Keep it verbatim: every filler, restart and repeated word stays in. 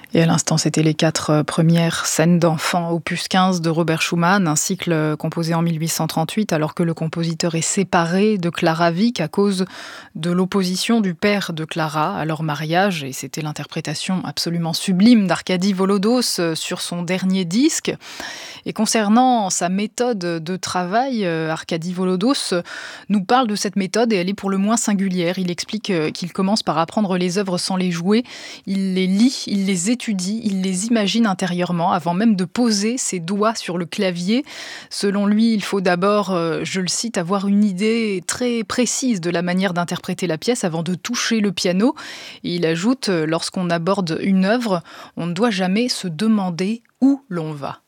Et à l'instant, c'était les quatre premières scènes d'enfants, opus quinze de Robert Schumann, un cycle composé en mille huit cent trente-huit, alors que le compositeur est séparé de Clara Wieck à cause de l'opposition du père de Clara à leur mariage. Et c'était l'interprétation absolument sublime d'Arkady Volodos sur son dernier disque. Et concernant sa méthode de travail, Arkady Volodos nous parle de cette méthode et elle est pour le moins singulière. Il explique qu'il commence par apprendre les œuvres sans les jouer. Il les lit, il les étudie, il les imagine intérieurement avant même de poser ses doigts sur le clavier. Selon lui, il faut d'abord, je le cite, avoir une idée très précise de la manière d'interpréter la pièce avant de toucher le piano. Et il ajoute, lorsqu'on aborde une œuvre, on ne doit jamais se demander où l'on va.